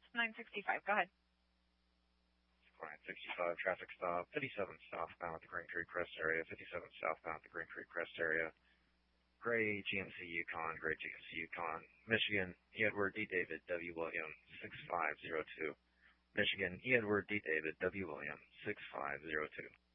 965. Go ahead. Client 65, traffic stop, 57 southbound at the Green Creek Crest area, 57 southbound at the Green Creek Crest area. Gray GMC Yukon, Gray GMC Yukon, Michigan, E. Edward D. David, W. William, 6502. Michigan, E. Edward D. David, W. William, 6502.